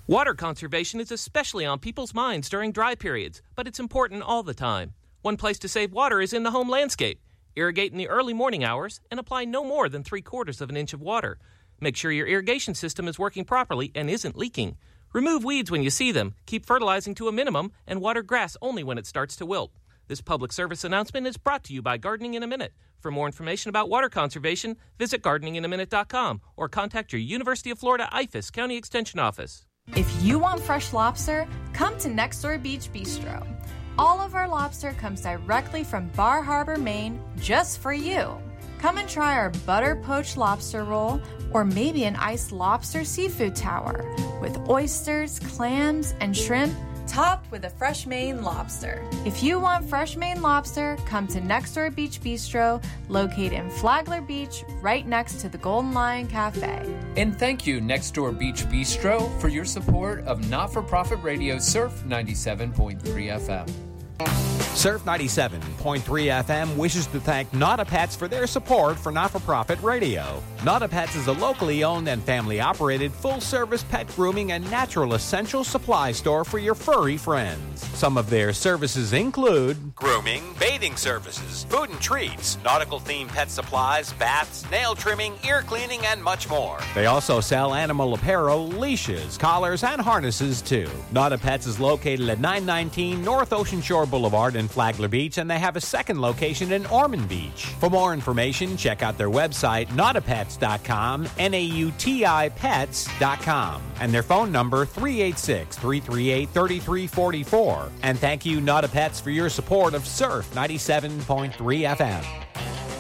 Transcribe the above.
Water conservation is especially on people's minds during dry periods, but it's important all the time. One place to save water is in the home landscape. Irrigate in the early morning hours and apply no more than 3/4 of an inch of water. Make sure your irrigation system is working properly and isn't leaking. Remove weeds when you see them, keep fertilizing to a minimum, and water grass only when it starts to wilt. This public service announcement is brought to you by Gardening in a Minute. For more information about water conservation, visit gardeninginaminute.com or contact your University of Florida IFAS County Extension Office. If you want fresh lobster, come to Next Door Beach Bistro. All of our lobster comes directly from Bar Harbor, Maine, just for you. Come and try our butter poached lobster roll or maybe an iced lobster seafood tower with oysters, clams, and shrimp topped with a fresh Maine lobster. If you want fresh Maine lobster, come to Next Door Beach Bistro, located in Flagler Beach, right next to the Golden Lion Cafe. And thank you, Next Door Beach Bistro, for your support of not-for-profit radio Surf 97.3 FM. Surf 97.3 FM wishes to thank Not a Pets for their support for not-for-profit radio. Not a Pets is a locally owned and family-operated full-service pet grooming and natural essential supply store for your furry friends. Some of their services include grooming, bathing services, food and treats, nautical-themed pet supplies, baths, nail trimming, ear cleaning, and much more. They also sell animal apparel, leashes, collars, and harnesses, too. Not a Pets is located at 919 North Ocean Shore Boulevard in Flagler Beach, and they have a second location in Ormond Beach. For more information, check out their website, nautipets.com, nautipets.com, and their phone number, 386-338-3344. And thank you, Not a Pets, for your support of Surf 97.3 FM.